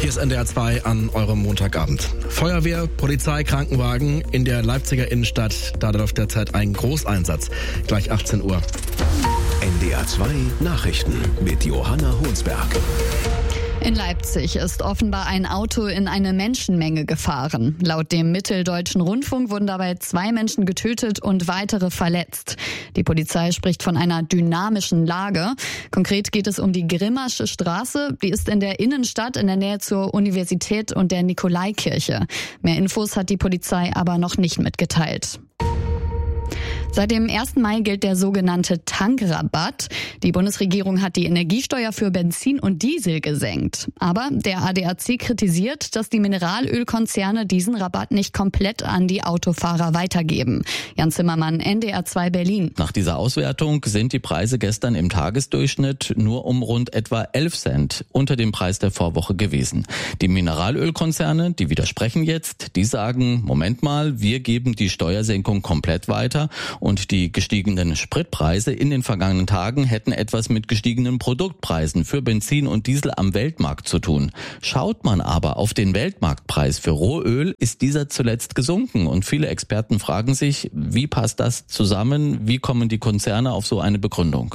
Hier ist NDR 2 an eurem Montagabend. Feuerwehr, Polizei, Krankenwagen in der Leipziger Innenstadt. Da läuft derzeit ein Großeinsatz. Gleich 18 Uhr. NDR 2 Nachrichten mit Johanna Honsberg. In Leipzig ist offenbar ein Auto in eine Menschenmenge gefahren. Laut dem Mitteldeutschen Rundfunk wurden dabei 2 Menschen getötet und weitere verletzt. Die Polizei spricht von einer dynamischen Lage. Konkret geht es um die Grimmasche Straße. Die ist in der Innenstadt in der Nähe zur Universität und der Nikolaikirche. Mehr Infos hat die Polizei aber noch nicht mitgeteilt. Seit dem 1. Mai gilt der sogenannte Tankrabatt. Die Bundesregierung hat die Energiesteuer für Benzin und Diesel gesenkt. Aber der ADAC kritisiert, dass die Mineralölkonzerne diesen Rabatt nicht komplett an die Autofahrer weitergeben. Jan Zimmermann, NDR 2 Berlin. Nach dieser Auswertung sind die Preise gestern im Tagesdurchschnitt nur um rund etwa 11 Cent unter dem Preis der Vorwoche gewesen. Die Mineralölkonzerne, die widersprechen jetzt, die sagen, Moment mal, wir geben die Steuersenkung komplett weiter. Und die gestiegenen Spritpreise in den vergangenen Tagen hätten etwas mit gestiegenen Produktpreisen für Benzin und Diesel am Weltmarkt zu tun. Schaut man aber auf den Weltmarktpreis für Rohöl, ist dieser zuletzt gesunken. Und viele Experten fragen sich, wie passt das zusammen? Wie kommen die Konzerne auf so eine Begründung?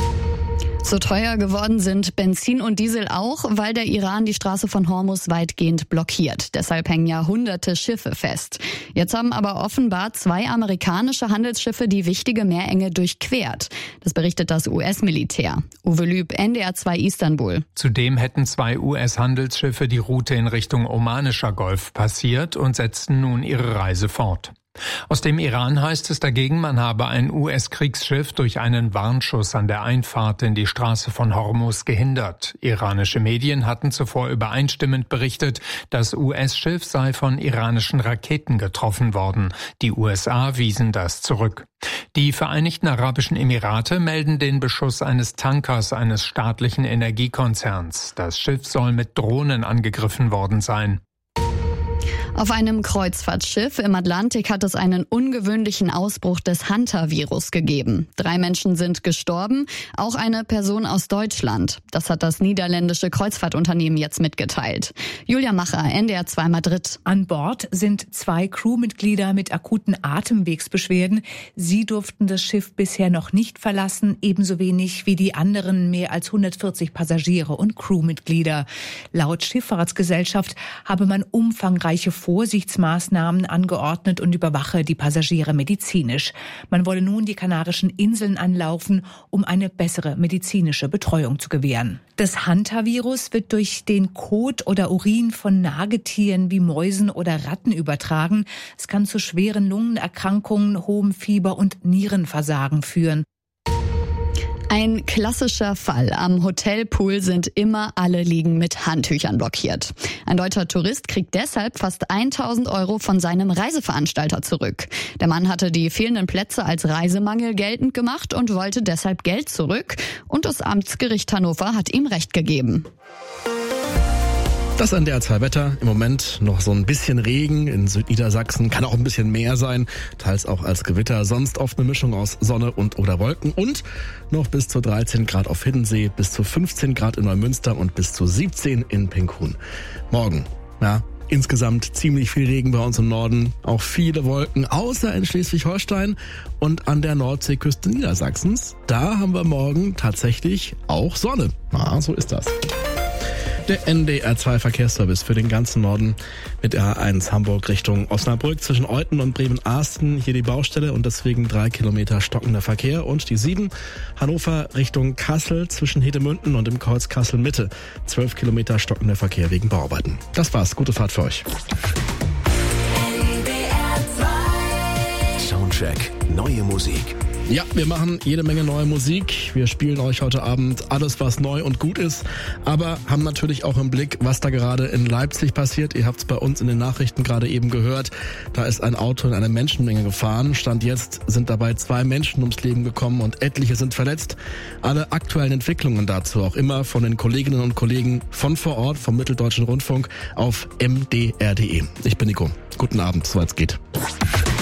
So teuer geworden sind Benzin und Diesel auch, weil der Iran die Straße von Hormuz weitgehend blockiert. Deshalb hängen ja hunderte Schiffe fest. Jetzt haben aber offenbar 2 amerikanische Handelsschiffe die wichtige Meerenge durchquert. Das berichtet das US-Militär. Uwe Lüb, NDR 2 Istanbul. Zudem hätten 2 US-Handelsschiffe die Route in Richtung Omanischer Golf passiert und setzten nun ihre Reise fort. Aus dem Iran heißt es dagegen, man habe ein US-Kriegsschiff durch einen Warnschuss an der Einfahrt in die Straße von Hormuz gehindert. Iranische Medien hatten zuvor übereinstimmend berichtet, das US-Schiff sei von iranischen Raketen getroffen worden. Die USA wiesen das zurück. Die Vereinigten Arabischen Emirate melden den Beschuss eines Tankers eines staatlichen Energiekonzerns. Das Schiff soll mit Drohnen angegriffen worden sein. Auf einem Kreuzfahrtschiff im Atlantik hat es einen ungewöhnlichen Ausbruch des Hantavirus gegeben. 3 Menschen sind gestorben, auch eine Person aus Deutschland. Das hat das niederländische Kreuzfahrtunternehmen jetzt mitgeteilt. Julia Macher, NDR 2 Madrid. An Bord sind 2 Crewmitglieder mit akuten Atemwegsbeschwerden. Sie durften das Schiff bisher noch nicht verlassen, ebenso wenig wie die anderen mehr als 140 Passagiere und Crewmitglieder. Laut Schifffahrtsgesellschaft habe man umfangreiche Vorsichtsmaßnahmen angeordnet und überwache die Passagiere medizinisch. Man wolle nun die Kanarischen Inseln anlaufen, um eine bessere medizinische Betreuung zu gewähren. Das Hantavirus wird durch den Kot oder Urin von Nagetieren wie Mäusen oder Ratten übertragen. Es kann zu schweren Lungenerkrankungen, hohem Fieber und Nierenversagen führen. Ein klassischer Fall. Am Hotelpool sind immer alle Liegen mit Handtüchern blockiert. Ein deutscher Tourist kriegt deshalb fast 1.000 € von seinem Reiseveranstalter zurück. Der Mann hatte die fehlenden Plätze als Reisemangel geltend gemacht und wollte deshalb Geld zurück. Und das Amtsgericht Hannover hat ihm Recht gegeben. Das NDR 2 Wetter. Im Moment noch so ein bisschen Regen in Südniedersachsen. Kann auch ein bisschen mehr sein. Teils auch als Gewitter. Sonst oft eine Mischung aus Sonne und oder Wolken. Und noch bis zu 13 Grad auf Hiddensee, bis zu 15 Grad in Neumünster und bis zu 17 in Pinkhun. Morgen, ja, insgesamt ziemlich viel Regen bei uns im Norden. Auch viele Wolken, außer in Schleswig-Holstein und an der Nordseeküste Niedersachsens. Da haben wir morgen tatsächlich auch Sonne. Na, so ist das. Der NDR 2 Verkehrsservice für den ganzen Norden mit A1 Hamburg Richtung Osnabrück zwischen Euthen und Bremen-Arsten. Hier die Baustelle und deswegen 3 Kilometer stockender Verkehr. Und die 7 Hannover Richtung Kassel zwischen Hedemünden und im Kreuz Kassel Mitte. 12 Kilometer stockender Verkehr wegen Bauarbeiten. Das war's. Gute Fahrt für euch. Soundcheck. Neue Musik. Ja, wir machen jede Menge neue Musik. Wir spielen euch heute Abend alles, was neu und gut ist, aber haben natürlich auch im Blick, was da gerade in Leipzig passiert. Ihr habt es bei uns in den Nachrichten gerade eben gehört. Da ist ein Auto in eine Menschenmenge gefahren. Stand jetzt sind dabei 2 Menschen ums Leben gekommen und etliche sind verletzt. Alle aktuellen Entwicklungen dazu auch immer von den Kolleginnen und Kollegen von vor Ort, vom Mitteldeutschen Rundfunk auf mdr.de. Ich bin Nico. Guten Abend, soweit es geht.